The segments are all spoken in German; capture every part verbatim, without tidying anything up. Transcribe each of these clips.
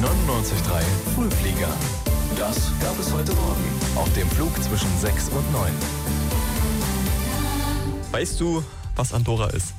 neunundneunzig Komma drei Frühflieger. Das gab es heute Morgen auf dem Flug zwischen sechs und neun. Weißt du, was Andorra ist?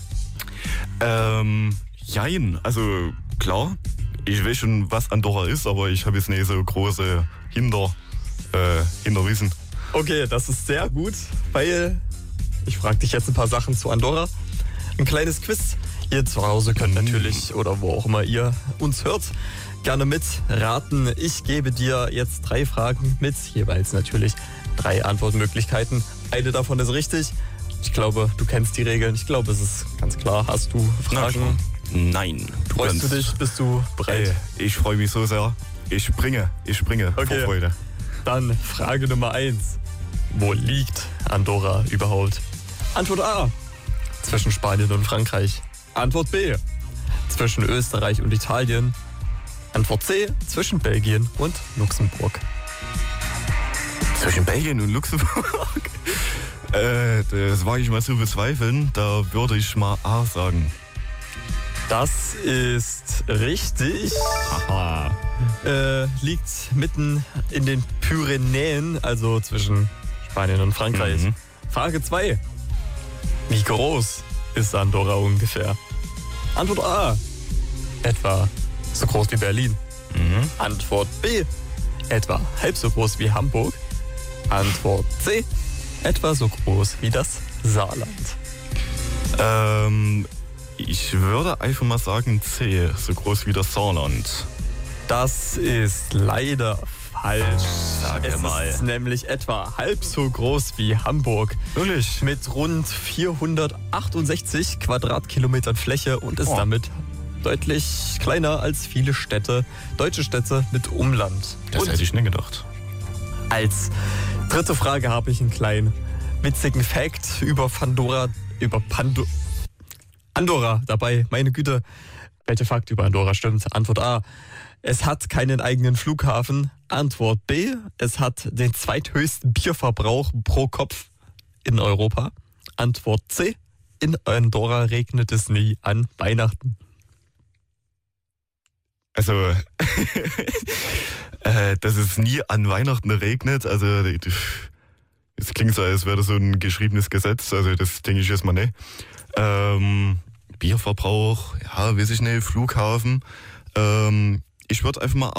Ähm, jein. Also klar, ich weiß schon, was Andorra ist, aber ich habe jetzt nicht so große Hinter, äh, Hinterwissen. Okay, das ist sehr gut, weil ich frage dich jetzt ein paar Sachen zu Andorra. Ein kleines Quiz. Ihr zu Hause könnt natürlich, oder wo auch immer ihr uns hört, gerne mitraten. Ich gebe dir jetzt drei Fragen mit, jeweils natürlich drei Antwortmöglichkeiten. Eine davon ist richtig. Ich glaube, du kennst die Regeln. Ich glaube, es ist ganz klar. Hast du Fragen? Nein. Du Freust kannst. du dich? Bist du bereit? Ey, ich freue mich so sehr. Ich springe, ich springe Okay. vor Freude. Dann Frage Nummer eins. Wo liegt Andorra überhaupt? Antwort A. Zwischen Spanien und Frankreich. Antwort B. Zwischen Österreich und Italien. Antwort C. Zwischen Belgien und Luxemburg. Zwischen Belgien und Luxemburg? äh, das wage ich mal zu bezweifeln. Da würde ich mal A sagen. Das ist richtig. Haha. Äh, liegt mitten in den Pyrenäen, also zwischen Spanien und Frankreich. Mhm. Frage zwei. Wie groß ist Andorra ungefähr? Antwort A. Etwa so groß wie Berlin. Mhm. Antwort B. Etwa halb so groß wie Hamburg. Antwort C. Etwa so groß wie das Saarland. Ähm, ich würde einfach mal sagen C, so groß wie das Saarland. Das ist leider falsch. Sag es mal. ist nämlich etwa halb so groß wie Hamburg. Wirklich? Mit rund vierhundertachtundsechzig Quadratkilometern Fläche und ist Oh. damit deutlich kleiner als viele Städte, deutsche Städte mit Umland. Das und hätte ich nicht gedacht. als dritte Frage habe ich einen kleinen witzigen Fact über Pandora, über Pando, Andorra dabei. Meine Güte, welcher Fakt über Andorra stimmt? Antwort A. Es hat keinen eigenen Flughafen. Antwort B. Es hat den zweithöchsten Bierverbrauch pro Kopf in Europa. Antwort C. In Andorra regnet es nie an Weihnachten. Also, äh, dass es nie an Weihnachten regnet, also es klingt so, als wäre das so ein geschriebenes Gesetz, also das denke ich jetzt mal nicht. Ähm, Bierverbrauch, ja, weiß ich nicht, Flughafen. Ähm, ich würde einfach mal